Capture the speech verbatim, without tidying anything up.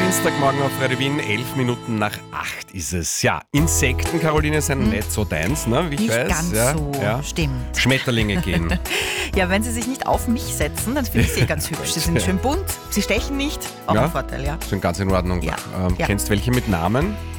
Dienstagmorgen auf Radio Wien, elf Minuten nach acht ist es. Ja, Insekten, Caroline, sind hm. nicht so deins, ne, wie ich nicht weiß. ganz ja, so, ja. stimmt. Schmetterlinge gehen. Ja, wenn sie sich nicht auf mich setzen, dann finde ich sie eh ganz hübsch. Sie sind schön bunt, sie stechen nicht, auch ja, ein Vorteil, ja. Sind ganz in Ordnung. Ja. Ähm, ja. Kennst du welche mit Namen?